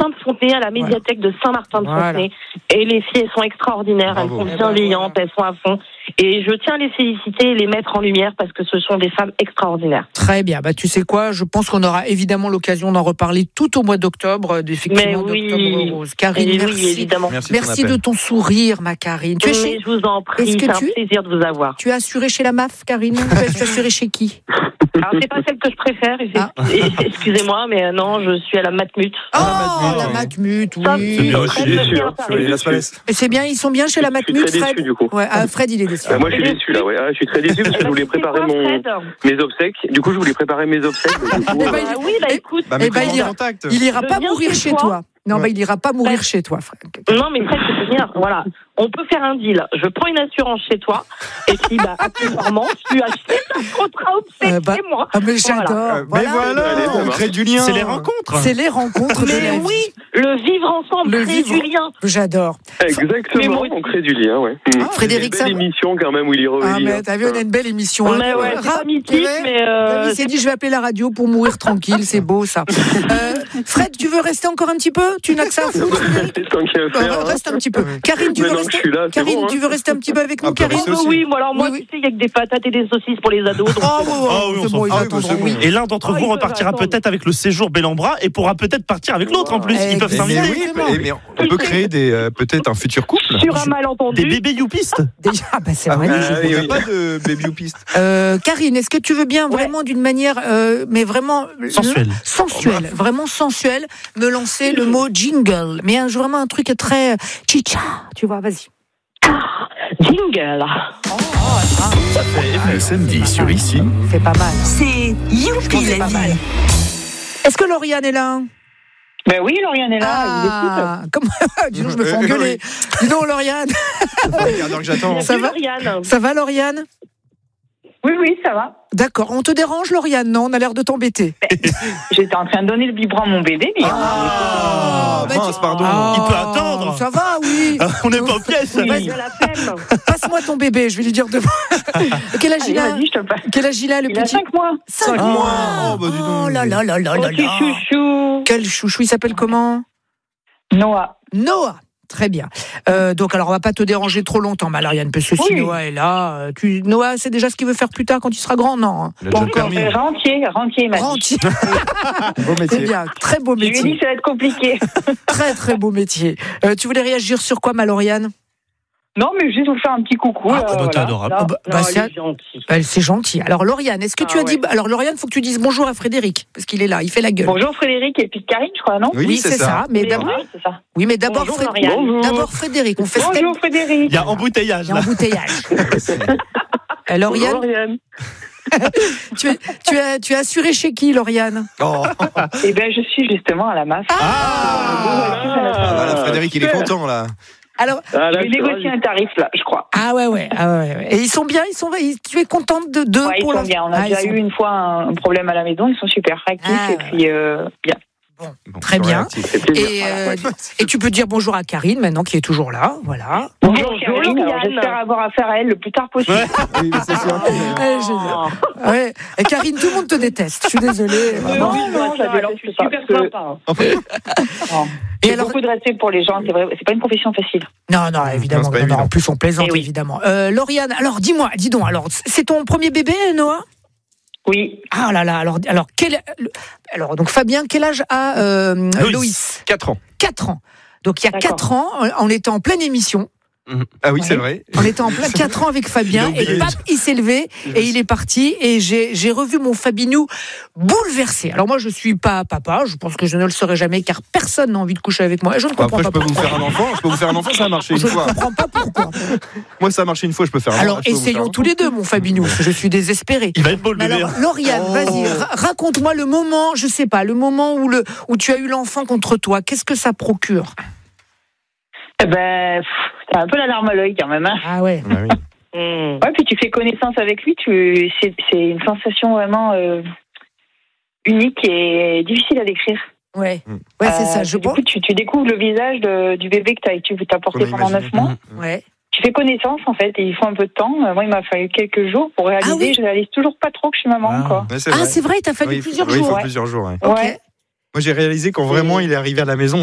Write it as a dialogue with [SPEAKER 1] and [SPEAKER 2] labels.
[SPEAKER 1] Sainte-Fontenay, à la médiathèque de Saint-Martin-de-Fontenay. Et les filles, elles sont extraordinaires,
[SPEAKER 2] Bravo.
[SPEAKER 1] elles sont bienveillantes, elles sont à fond. Et je tiens à les féliciter et les mettre en lumière parce que ce sont des femmes extraordinaires.
[SPEAKER 3] Très bien. Tu sais quoi, je pense qu'on aura évidemment l'occasion d'en reparler tout au mois d'octobre, effectivement, d'Octobre Rose. Karine, merci.
[SPEAKER 1] Oui, évidemment.
[SPEAKER 2] Merci
[SPEAKER 3] de ton sourire, ma Karine. Tu es chez...
[SPEAKER 1] Je vous en prie, c'est un plaisir de vous avoir.
[SPEAKER 3] Tu es assurée chez la MAF, Karine? Tu es assurée chez qui?
[SPEAKER 1] Alors, c'est pas celle que je préfère, excusez-moi, mais non, je suis à la Matmut.
[SPEAKER 3] La Matmut, oui.
[SPEAKER 4] C'est bien aussi,
[SPEAKER 3] C'est bien, ils sont bien chez la Matmut,
[SPEAKER 4] Fred.
[SPEAKER 3] Fred.
[SPEAKER 4] Du coup.
[SPEAKER 3] Ouais, Fred, il est déçu.
[SPEAKER 4] Moi, je suis déçu là. Ouais. Je suis très déçu parce que je voulais préparer mes obsèques. Du coup, je voulais préparer mes obsèques.
[SPEAKER 1] Écoute,
[SPEAKER 3] il ira pas mourir chez toi. Non, il ira pas mourir chez toi, Fred.
[SPEAKER 1] Non, mais Fred, c'est bien. Voilà. On peut faire un deal. Je prends une assurance chez toi. Et puis, accessoirement, tu achètes un contrat obsèque chez moi.
[SPEAKER 3] Mais j'adore.
[SPEAKER 2] Mais voilà, on crée du lien.
[SPEAKER 5] C'est les rencontres.
[SPEAKER 3] C'est les rencontres de la vie.
[SPEAKER 1] Oui, le vivre ensemble, créer du lien.
[SPEAKER 3] J'adore.
[SPEAKER 4] Exactement, on crée du lien, ouais.
[SPEAKER 3] Frédéric,
[SPEAKER 4] ça. Une belle émission quand même où il y revient.
[SPEAKER 3] T'as vu, on a une belle émission.
[SPEAKER 1] Mais ouais, c'est pas mythique, mais.
[SPEAKER 3] Il s'est dit, je vais appeler la radio pour mourir tranquille. C'est beau, ça. Fred, tu veux rester encore un petit peu? Tu n'as que ça à foutre? Reste un petit peu. Karine, tu veux rester? Karine, tu veux rester un petit peu avec nous, Karine?
[SPEAKER 1] Oui, moi, tu sais, il y a que des patates et des saucisses pour les ados.
[SPEAKER 3] Oui.
[SPEAKER 5] Et l'un d'entre vous repartira peut-être avec le séjour Bellambra et pourra peut-être partir avec l'autre en plus. Ils peuvent s'inviter.
[SPEAKER 2] Mais on peut créer peut-être un futur couple.
[SPEAKER 1] Sur un malentendu.
[SPEAKER 5] Des bébés youpistes.
[SPEAKER 3] Déjà, c'est vrai.
[SPEAKER 2] Il n'y a pas de baby youpiste.
[SPEAKER 3] Karine, est-ce que tu veux bien vraiment d'une manière, mais vraiment sensuelle, vraiment sensuelle, me lancer le mot jingle, mais vraiment un truc très chicha, tu vois, vas-y.
[SPEAKER 1] Jingle.
[SPEAKER 6] Le samedi sur Ici.
[SPEAKER 3] C'est pas mal.
[SPEAKER 7] C'est Youpi la vie.
[SPEAKER 3] Est-ce que Lauriane est là?
[SPEAKER 1] Ben oui, Lauriane est là.
[SPEAKER 3] Dis donc, je me fais engueuler. Dis donc, Lauriane. Ça va, Lauriane?
[SPEAKER 1] Oui, ça va.
[SPEAKER 3] D'accord. On te dérange, Lauriane? Non, on a l'air de t'embêter.
[SPEAKER 1] J'étais en train de donner le biberon à mon bébé, mais...
[SPEAKER 2] pardon.
[SPEAKER 5] Il peut attendre.
[SPEAKER 3] Ça va, oui.
[SPEAKER 5] On n'est pas aux pièces.
[SPEAKER 3] Passe-moi ton bébé, je vais lui dire demain. Quel âge il a? Quel âge il a, le petit?
[SPEAKER 1] Il a 5 mois.
[SPEAKER 3] 5 mois. Oh là là là là là.
[SPEAKER 1] Chouchou.
[SPEAKER 3] Quel chouchou, il s'appelle comment?
[SPEAKER 1] Noah.
[SPEAKER 3] Très bien. Donc, alors, on va pas te déranger trop longtemps, Lauriane, parce que si Noah est là, Noah, c'est déjà ce qu'il veut faire plus tard quand il sera grand, non?
[SPEAKER 1] Pas encore. Rentier, il m'a dit.
[SPEAKER 2] Beau métier.
[SPEAKER 3] C'est bien, très beau métier.
[SPEAKER 1] Je lui ai dit que ça va être compliqué.
[SPEAKER 3] Très, très beau métier. Tu voulais réagir sur quoi, Lauriane?
[SPEAKER 1] Non, mais juste vous faire un petit coucou.
[SPEAKER 5] T'es adorable.
[SPEAKER 3] C'est gentil. Alors, Lauriane, est-ce que tu as dit... Alors, Lauriane, il faut que tu dises bonjour à Frédéric, parce qu'il est là, il fait la gueule.
[SPEAKER 1] Bonjour Frédéric et puis Karine, je crois, non?
[SPEAKER 3] Oui, c'est ça. Mais d'abord...
[SPEAKER 1] c'est ça.
[SPEAKER 3] Oui, mais d'abord, d'abord Frédéric. On fait
[SPEAKER 1] bonjour Frédéric.
[SPEAKER 5] Il y a embouteillage.
[SPEAKER 3] Lauriane. tu es assurée chez qui, Lauriane?
[SPEAKER 1] Eh bien, je suis justement à la MAF.
[SPEAKER 2] Frédéric, il est content, là.
[SPEAKER 3] Alors,
[SPEAKER 1] je vais négocier un tarif, là, je crois.
[SPEAKER 3] Ah ouais. Et ils sont bien, tu es contente d'eux
[SPEAKER 1] pour
[SPEAKER 3] la...
[SPEAKER 1] Ils sont bien. On a déjà eu une fois un problème à la maison, ils sont super réactifs et puis bien.
[SPEAKER 3] Bon, très bien. Et tu peux dire bonjour à Karine maintenant qui est toujours là, voilà.
[SPEAKER 1] Bonjour Karine, alors j'espère avoir affaire à elle le plus tard possible.
[SPEAKER 2] Oui, c'est sûr.
[SPEAKER 3] Ouais. Et Karine, tout le monde te déteste. Je suis désolée.
[SPEAKER 1] Non, je suis super sympa. Et alors, beaucoup de respect pour les gens, c'est vrai, c'est pas une profession facile.
[SPEAKER 3] Non, évidemment. Non, en plus, on plaisante, évidemment. Lauriane, alors dis donc, c'est ton premier bébé, Noah?
[SPEAKER 1] Oui.
[SPEAKER 3] Ah là là, alors donc Fabien, quel âge a Loïs?
[SPEAKER 2] 4 ans.
[SPEAKER 3] 4 ans. Donc il y a 4 ans, on était en pleine émission.
[SPEAKER 2] Ah oui, c'est vrai.
[SPEAKER 3] On était en plein 4 ans avec Fabien et pap, il s'est levé et il est parti et j'ai revu mon Fabinou bouleversé. Alors moi je suis pas papa, je pense que je ne le serai jamais car personne n'a envie de coucher avec moi et je ne comprends pas pourquoi.
[SPEAKER 2] Je peux vous faire un enfant, ça a marché une fois.
[SPEAKER 3] Je ne comprends pas pourquoi.
[SPEAKER 2] Moi ça a marché une fois, je peux faire un enfant.
[SPEAKER 3] Alors essayons tous les deux mon Fabinou, je suis désespéré.
[SPEAKER 5] Il va être beau le bébé.
[SPEAKER 3] Alors Lauriane, vas-y, raconte-moi le moment, je sais pas, le moment où tu as eu l'enfant contre toi, qu'est-ce que ça procure?
[SPEAKER 1] C'est un peu la larme à l'œil quand même. Hein.
[SPEAKER 3] Ah ouais.
[SPEAKER 1] Ouais, puis tu fais connaissance avec lui, c'est une sensation vraiment unique et difficile à décrire.
[SPEAKER 3] Ouais, c'est ça.
[SPEAKER 1] Du coup, tu découvres le visage du bébé que tu as porté pendant 9 mois.
[SPEAKER 3] Ouais.
[SPEAKER 1] Tu fais connaissance en fait et il faut un peu de temps. Moi, il m'a fallu quelques jours pour réaliser. Je réalise toujours pas trop que je suis maman encore.
[SPEAKER 3] C'est vrai, il t'a fallu plusieurs jours.
[SPEAKER 2] Il faut plusieurs jours.
[SPEAKER 3] Ouais.
[SPEAKER 2] Moi, j'ai réalisé quand vraiment il est arrivé à la maison.